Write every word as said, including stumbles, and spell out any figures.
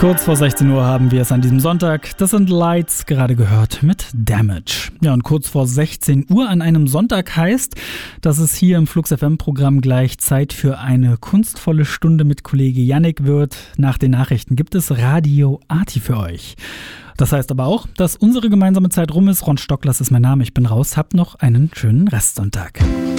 Kurz vor sechzehn Uhr haben wir es an diesem Sonntag. Das sind Lights, gerade gehört, mit Damage. Ja, und kurz vor sechzehn Uhr an einem Sonntag heißt, dass es hier im Flux F M-Programm gleich Zeit für eine kunstvolle Stunde mit Kollege Yannick wird. Nach den Nachrichten gibt es Radio Arti für euch. Das heißt aber auch, dass unsere gemeinsame Zeit rum ist. Ron Stocklers ist mein Name, ich bin raus. Habt noch einen schönen Restsonntag.